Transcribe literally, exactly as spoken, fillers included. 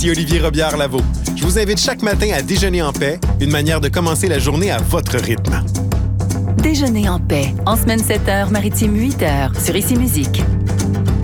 Ici Olivier Robillard-Lavaux. Je vous invite chaque matin à déjeuner en paix, une manière de commencer la journée à votre rythme. Déjeuner en paix, en semaine sept heures, maritime huit heures, sur Ici Musique.